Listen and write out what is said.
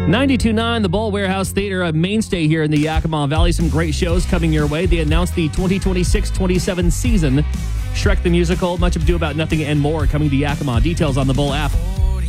92.9, the Bull Warehouse Theater, a mainstay here in the Yakima Valley. Some great shows coming your way. They announced the 2026-27 season. Shrek the Musical, Much Ado About Nothing, and more coming to Yakima. Details on the Bull app.